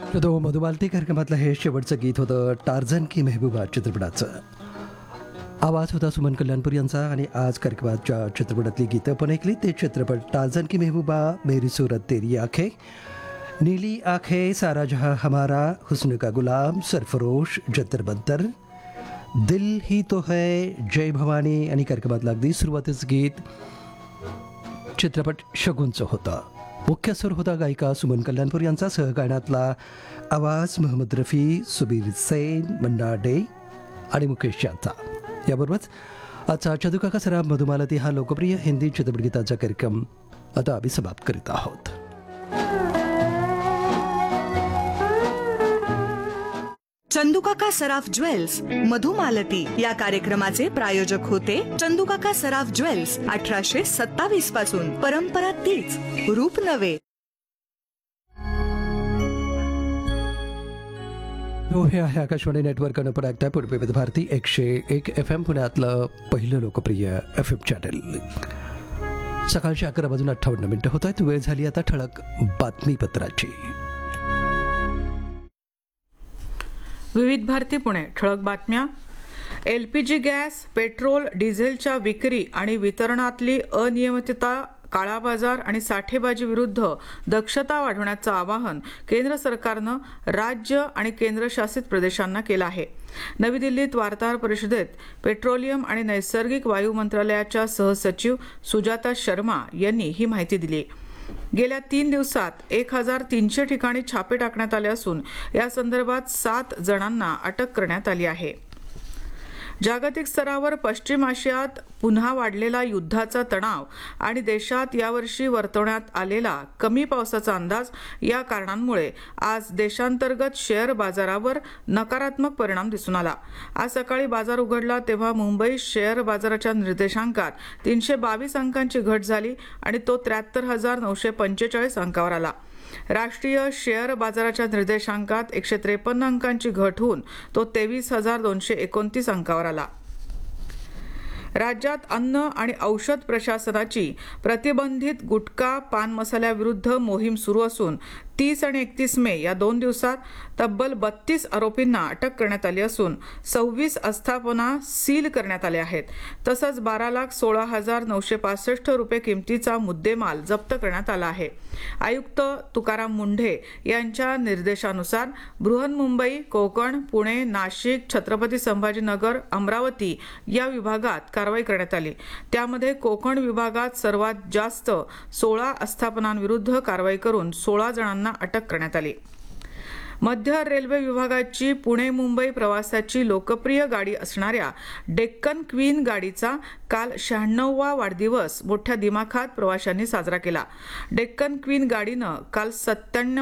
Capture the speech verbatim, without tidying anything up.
तो मधुमालती कार्यक्रमातलं हे शेवटचं गीत होतं टार्झन की मेहबूबा चित्रपटाचं. आवाज होता सुमन कल्याणपूर यांचा. आणि आज कार्यक्रमाच्या चित्रपटातली गीतं पण ऐकली. ते चित्रपट टार्झन की मेहबूबा, मेरी सूरत तेरी आंखें, नीली आंखें, सारा जहां हमारा, हुस्न का गुलाम, सरफरोश, जंतर मंतर, दिल ही तो है, जय भवानी. आणि कार्यक्रमातलं अगदी सुरुवातीचं गीत चित्रपट शगुनचं होतं. मुख्य स्वर होता गायिका सुमन कल्याणपूर यांचा. सहगायनातला आवाज मोहम्मद रफी, सुबीर सेन, मन्ना डे आणि मुकेश यांचा. याबरोबरच आजचा चंदूकाका सराफ मधुमालती हा लोकप्रिय हिंदी चित्रपट गीताचा कार्यक्रम आता आम्ही समाप्त करीत आहोत. चंदूकाका सराफ ज्वेल्स मधुमालती या कार्यक्रमाचे प्रायोजक होते चंदूकाका सराफ ज्वेल्स. अठराशे सत्तावीस पासून परंपरा तीच, रूप नवे. हो, हे आहे आकाशवाणी नेटवर्क अन ऐकता पूर्व विविध भारती एकशे एक एफ एम पुण्यातलं पहिलं लोकप्रिय एफ एम चॅनल. सकाळची अकरा वाजून अठ्ठावन्न मिनिटं होत आहेत. वेळ झाली आता ठळक बातमीपत्राची. विविध भारती पुणे. ठळक बातम्या. एलपीजी गॅस, पेट्रोल, डिझेलच्या विक्री आणि वितरणातली अनियमितता, काळा बाजार आणि साठेबाजी विरुद्ध दक्षता वाढवण्याचं आवाहन केंद्र सरकारनं राज्य आणि केंद्रशासित प्रदेशांना केलं आहे. नवी दिल्लीत वार्ताहर परिषदेत पेट्रोलियम आणि नैसर्गिक वायू मंत्रालयाच्या सहसचिव सुजाता शर्मा यांनी ही माहिती दिली. गेल्या तीन दिवसात एक हजार तीनशे ठिकाणी छापे टाकण्यात आले असून या संदर्भात सात जणांना अटक करण्यात आली आहे. जागतिक स्तरावर पश्चिम आशियात पुन्हा वाढलेला युद्धाचा तणाव आणि देशात यावर्षी वर्तवण्यात आलेला कमी पावसाचा अंदाज या कारणांमुळे आज देशांतर्गत शेअर बाजारावर नकारात्मक परिणाम दिसून आला. आज सकाळी बाजार उघडला तेव्हा मुंबई शेअर बाजाराच्या निर्देशांकात तीनशे बावीस अंकांची घट झाली आणि तो त्र्याहत्तर हजार नऊशे पंचेचाळीस अंकावर आला. राष्ट्रीय शेअर बाजाराच्या निर्देशांकात एकशे त्रेपन्न अंकांची घट होऊन तो तेवीस हजार दोनशे एकोणतीस अंकावर आला. राज्यात अन्न आणि औषध प्रशासनाची प्रतिबंधित गुटखा पान मसाल्याविरुद्ध मोहीम सुरू असून तीस आणि एकतीस मे या दोन दिवसात तब्बल बत्तीस आरोपींना अटक करण्यात आली असून सव्वीस आस्थापना सील करण्यात आल्या आहेत. तसंच बारा लाख सोळा हजार नऊशे पासष्ट रुपये किमतीचा मुद्देमाल जप्त करण्यात आला आहे. आयुक्त तुकाराम मुंढे यांच्या निर्देशानुसार बृहन्मुंबई, कोकण, पुणे, नाशिक, छत्रपती संभाजीनगर, अमरावती या विभागात कारवाई करण्यात आली. त्यामध्ये कोकण विभागात सर्वात जास्त सोळा आस्थापनांविरुद्ध कारवाई करून सोळा जणांना अटक करण्यात आली. मध्य रेल्वे विभागाची पुणे मुंबई प्रवासाची लोकप्रिय गाडी असणाऱ्या डेक्कन क्वीन गाडीचा काल शहाण्णववा वाढदिवस मोठ्या दिमाखात प्रवाशांनी साजरा केला. डेक्कन क्वीन गाडीनं काल सत्त्याण्णव